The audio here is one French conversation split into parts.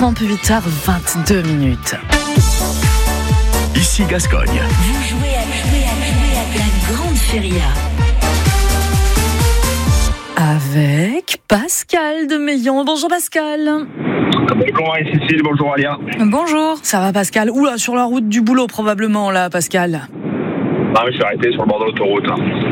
38h22. Ici Gascogne. Vous jouez à la grande feria. Avec Pascal de Meillan. Bonjour Pascal. Bonjour Cécile, bonjour Alia. Bonjour. Ça va Pascal? Oula, sur la route du boulot probablement là Pascal. Ah oui, je suis arrêté sur le bord de l'autoroute.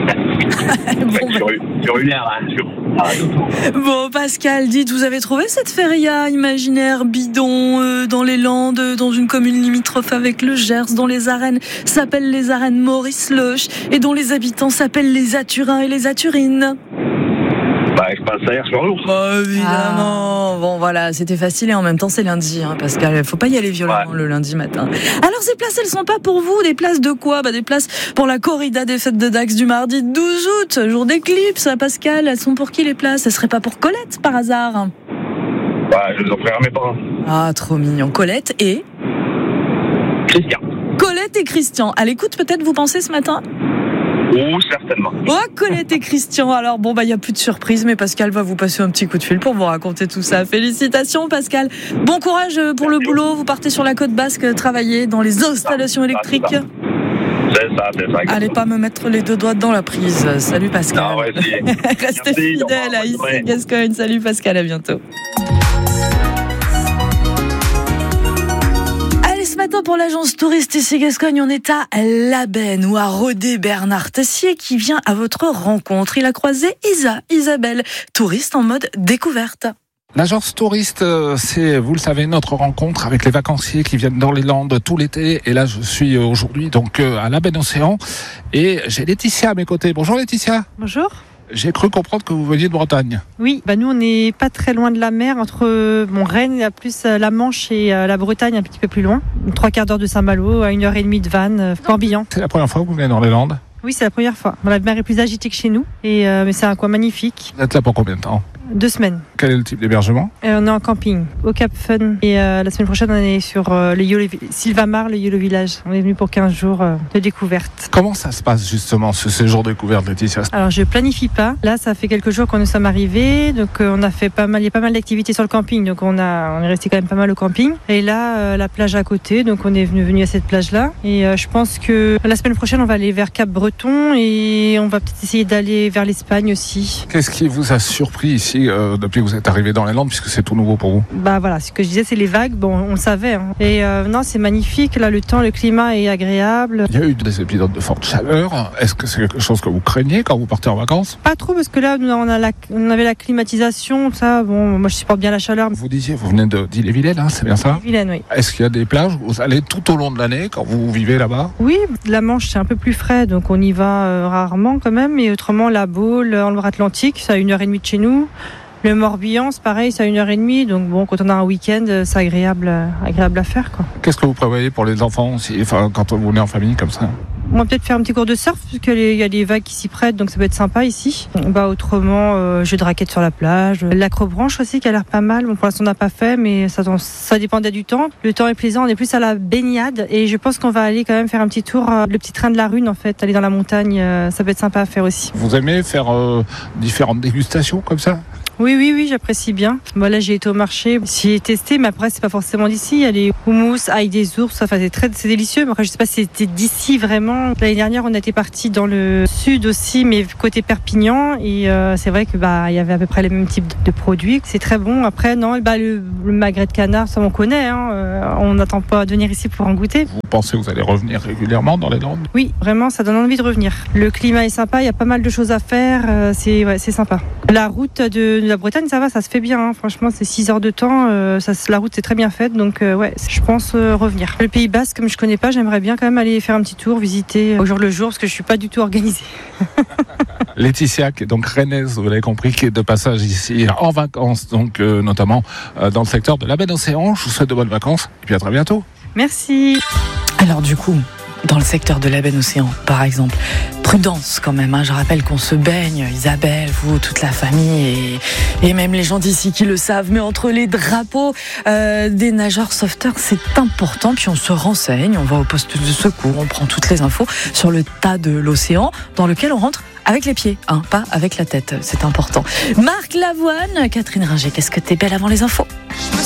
Sur une aire, Bon Pascal, dites, vous avez trouvé cette feria imaginaire bidon dans les Landes, dans une commune limitrophe avec le Gers, dont les arènes s'appellent les arènes Maurice Loch et dont les habitants s'appellent les Aturins et les Aturines? Je passe ça hier sur l'ours. Évidemment. Bon voilà, c'était facile et en même temps c'est lundi, Pascal. Faut pas y aller violemment le lundi matin. Alors ces places, elles sont pas pour vous. Des places de quoi? Des places pour la corrida des fêtes de Dax du mardi 12 août, jour d'éclipse, Pascal. Elles sont pour qui les places? Elles seraient pas pour Colette par hasard? Je les offrirai à mes parents. Ah, trop mignon. Colette et Christian. Colette et Christian. À l'écoute peut-être, vous pensez ce matin? Oh, certainement. Oh, Colette et Christian. Alors bon, il n'y a plus de surprise, mais Pascal va vous passer un petit coup de fil pour vous raconter tout ça. Félicitations Pascal. Bon courage pour le boulot. Vous partez sur la côte basque travailler dans les installations électriques. C'est ça. Allez pas me mettre les deux doigts dans la prise. Salut Pascal. Restez fidèles à Ici Gascogne. Salut Pascal, à bientôt. Ce matin pour l'agence touriste Ici Gascogne, on est à Labenne où a rodé Bernard Tessier qui vient à votre rencontre. Il a croisé Isabelle, touriste en mode découverte. L'agence touriste, c'est, vous le savez, notre rencontre avec les vacanciers qui viennent dans les Landes tout l'été. Et là, je suis aujourd'hui donc à Labenne Océan et j'ai Laetitia à mes côtés. Bonjour Laetitia. Bonjour. J'ai cru comprendre que vous veniez de Bretagne. Oui, nous on n'est pas très loin de la mer, entre Rennes, plus la Manche et la Bretagne un petit peu plus loin. 3/4 d'heure de Saint-Malo, à 1h30 de Vannes, Morbihan. C'est la première fois que vous venez dans les Landes? Oui, c'est la première fois. La mer est plus agitée que chez nous, mais c'est un coin magnifique. Vous êtes là pour combien de temps? 2 semaines. Quel est le type d'hébergement? On est en camping, au Cap Fun. Et la semaine prochaine, on est sur Sylvamar, le YOLO Village. On est venu pour 15 jours de découverte. Comment ça se passe justement ce séjour de découverte, Laetitia? Alors, je planifie pas. Là, ça fait quelques jours qu'on nous sommes arrivés. Donc, on a fait il y a pas mal d'activités sur le camping. Donc, on est resté quand même pas mal au camping. Et là, la plage à côté. Donc, on est venu à cette plage-là. Et je pense que la semaine prochaine, on va aller vers Cap-Breton et on va peut-être essayer d'aller vers l'Espagne aussi. Qu'est-ce qui vous a surpris ici depuis que vous êtes arrivé dans les Landes, puisque c'est tout nouveau pour vous? Voilà, ce que je disais, c'est les vagues. Bon, on le savait. Et non, c'est magnifique. Là, le climat est agréable. Il y a eu des épisodes de forte chaleur. Est-ce que c'est quelque chose que vous craignez quand vous partez en vacances? Pas trop, parce que là, on avait la climatisation. Ça, moi, je supporte bien la chaleur. Vous disiez, vous venez d'Ille-et-Vilaine, c'est bien ça? Ille-et-Vilaine, oui. Est-ce qu'il y a des plages où vous allez tout au long de l'année quand vous vivez là-bas? Oui, la Manche, c'est un peu plus frais, donc on y va rarement quand même. Et autrement, la Baule, en Loire-Atlantique, c'est à 1h30 de chez nous. Le Morbihan, c'est pareil, c'est à 1h30. Donc bon, quand on a un week-end, c'est agréable à faire, quoi. Qu'est-ce que vous prévoyez pour les enfants aussi, quand vous venez en famille comme ça? On va peut-être faire un petit cours de surf, parce qu'il y a des vagues qui s'y prêtent, donc ça peut être sympa ici. Autrement, jeu de raquettes sur la plage. L'acrobranche aussi, qui a l'air pas mal. Bon, pour l'instant, on n'a pas fait, mais ça dépendait du temps. Le temps est plaisant, on est plus à la baignade. Et je pense qu'on va aller quand même faire un petit tour, le petit train de la Rune, en fait. Aller dans la montagne, ça peut être sympa à faire aussi. Vous aimez faire différentes dégustations comme ça? Oui, j'apprécie bien. Là, j'ai été au marché, j'y ai testé, mais après, c'est pas forcément d'ici. Il y a les houmous, ail des ours, c'est délicieux. Mais après, je sais pas si c'était d'ici vraiment. L'année dernière, on était parti dans le sud aussi, mais côté Perpignan. Et c'est vrai que il y avait à peu près les mêmes types de produits. C'est très bon. Après, non, le magret de canard, ça on connaît. On n'attend pas de venir ici pour en goûter. Vous pensez que vous allez revenir régulièrement dans les Landes? Oui, vraiment, ça donne envie de revenir. Le climat est sympa, il y a pas mal de choses à faire. C'est sympa. La route de la Bretagne, ça va, ça se fait bien. Franchement, c'est 6 heures de temps. La route, c'est très bien faite. Donc, je pense revenir. Le Pays Basque, comme je connais pas, j'aimerais bien quand même aller faire un petit tour, visiter au jour le jour, parce que je suis pas du tout organisée. Laetitia, qui est donc rennaise, vous l'avez compris, qui est de passage ici en vacances, donc notamment dans le secteur de Labenne Océan. Je vous souhaite de bonnes vacances et puis à très bientôt. Merci. Alors du coup, dans le secteur de Labenne Océan, par exemple, prudence quand même. Je rappelle qu'on se baigne, Isabelle, vous, toute la famille et même les gens d'ici qui le savent. Mais entre les drapeaux des nageurs sauveteurs, c'est important. Puis on se renseigne, on va au poste de secours, on prend toutes les infos sur le tas de l'océan dans lequel on rentre avec les pieds, pas avec la tête. C'est important. Marc Lavoine, Catherine Ringer, qu'est-ce que t'es belle avant les infos.